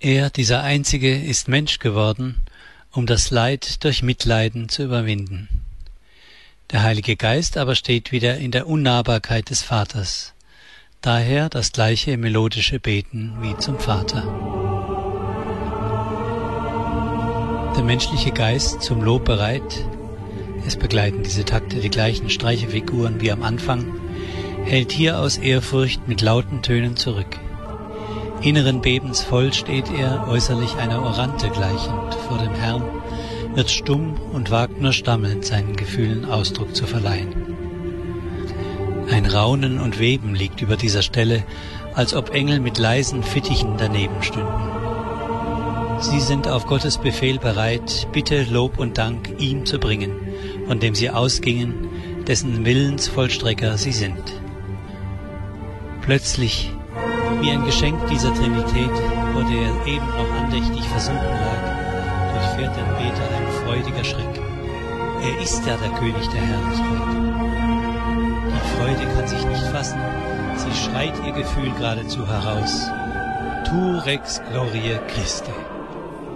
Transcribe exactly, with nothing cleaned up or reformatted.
Er, dieser Einzige, ist Mensch geworden, um das Leid durch Mitleiden zu überwinden. Der Heilige Geist aber steht wieder in der Unnahbarkeit des Vaters. Daher das gleiche melodische Beten wie zum Vater. Der menschliche Geist zum Lob bereit, es begleiten diese Takte die gleichen Streichefiguren wie am Anfang, hält hier aus Ehrfurcht mit lauten Tönen zurück. Inneren Bebens voll steht er, äußerlich einer Orante gleichend, vor dem Herrn, wird stumm und wagt nur stammelnd seinen Gefühlen Ausdruck zu verleihen. Ein Raunen und Weben liegt über dieser Stelle, als ob Engel mit leisen Fittichen daneben stünden. Sie sind auf Gottes Befehl bereit, Bitte, Lob und Dank ihm zu bringen, von dem sie ausgingen, dessen Willensvollstrecker sie sind. Plötzlich, wie ein Geschenk dieser Trinität, vor der er eben noch andächtig versunken lag, durchfährt den Beter ein freudiger Schreck. Er ist ja der König der Herrlichkeit. Die Freude kann sich nicht fassen, sie schreit ihr Gefühl geradezu heraus. Tu rex glorie Christe.